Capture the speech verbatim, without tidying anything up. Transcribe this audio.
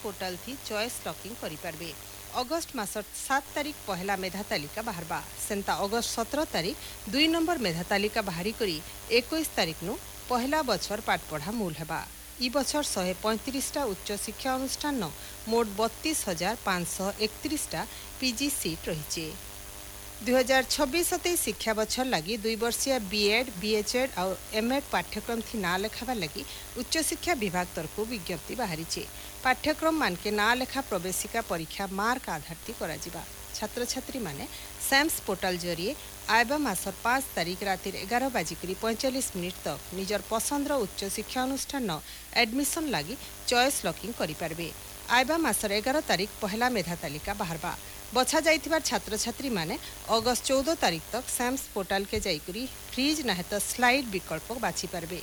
Portal थी choice locking करें। August मास सात तारीख पहला मेधा तालिका बाहरबा सेंता अगस्ट सतर तारीख दुई नंबर मेधा तालिका बाहरी करी इक्कीस तारीख नु पहला बछर पाठ पढ़ा मूल हेबा। इ बछर शहे पैंतीसटा उच्च शिक्षा अनुष्ठान मोट बत्तीस हजार पाँच सौ एकतीसटा पीजी सीट रही। दुई हजार छब्बीस सतैश शिक्षा बछर लगी दुई वर्षीय बीएड बीएचएड और एमएड पाठ्यक्रम थी ना लेखावा लगी उच्च शिक्षा विभाग तरफ विज्ञप्ति बाहरी। पाठ्यक्रम मानके ना लेखा प्रवेशिका परीक्षा मार्क आधारित करा। छात्र छात्री माने सैम्स पोर्टाल जरिए आयबा मासर पाँच तारीख राति एगार बाजिक पैंचाश मिनिट तक निजर पसंदर उच्च शिक्षा अनुष्ठान एडमिशन लगी चॉइस लॉकिंग करें। आयबा मासर एगार तारीख पहला मेधा तालिका बाहरबा बछा जाइथिबार छात्र छात्री माने अगस्त चौदह तारीख तक सैम्स पोर्टाल के जाइकरी फ्रीज ना तो स्लाइड विकल्प बाछि पारबे।